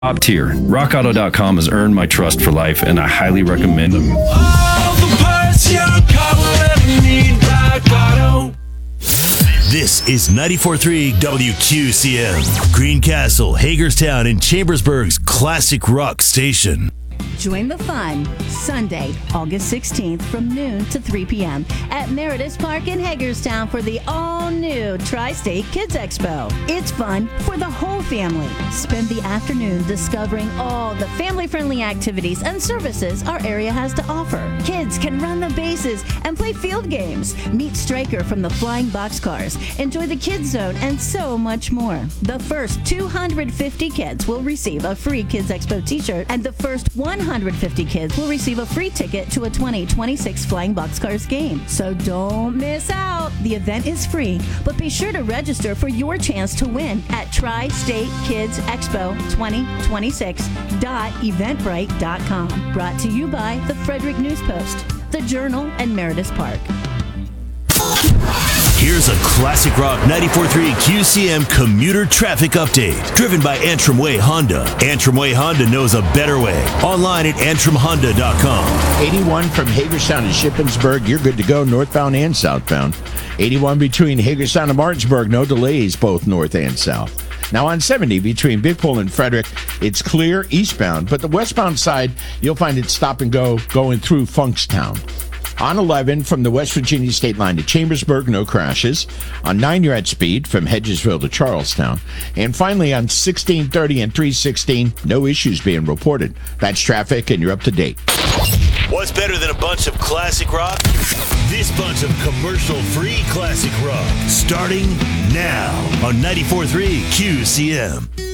Top tier. RockAuto.com has earned my trust for life, and I highly recommend them. All the parts your car will ever need, Rock Auto. This is 94.3 WQCM, Greencastle, Hagerstown, and Chambersburg's classic rock station. Join the fun Sunday, August 16th from noon to 3 p.m. at Meredith Park in Hagerstown for the all-new Tri-State Kids Expo. It's fun for the whole family. Spend the afternoon discovering all the family-friendly activities and services our area has to offer. Kids can run the bases and play field games. Meet Stryker from the Flying Boxcars. Enjoy the Kids Zone and so much more. The first 250 kids will receive a free Kids Expo t-shirt, and the first 150 kids will receive a free ticket to a 2026 Flying Boxcars game. So don't miss out. The event is free, but be sure to register for your chance to win at Tri-State Kids Expo 2026.eventbrite.com. Brought to you by the Frederick News Post, the Journal, and Meredith Park. Here's a classic rock 94.3 QCM commuter traffic update, driven by Antrim Way Honda. Antrim Way Honda knows a better way. Online at antrimhonda.com. 81 from Hagerstown to Shippensburg, you're good to go northbound and southbound. 81 between Hagerstown and Martinsburg, no delays both north and south. Now on 70 between Big Pole and Frederick, it's clear eastbound, but the westbound side, you'll find it stop and go going through Funkstown. On 11 from the West Virginia state line to Chambersburg, no crashes. On 9, you're at speed from Hedgesville to Charlestown. And finally on 1630 and 316, no issues being reported. That's traffic, and you're up to date. What's better than a bunch of classic rock? This bunch of commercial-free classic rock, starting now on 94.3 QCM.